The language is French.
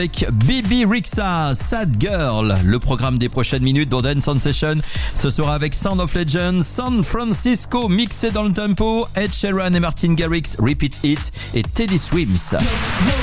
avec Bibi Rexha, Sad Girl. Le programme des prochaines minutes dans Dance On Session, ce sera avec Sound of Legend, San Francisco mixé dans le tempo, Ed Sheeran et Martin Garrix, Repeat It et Teddy Swims.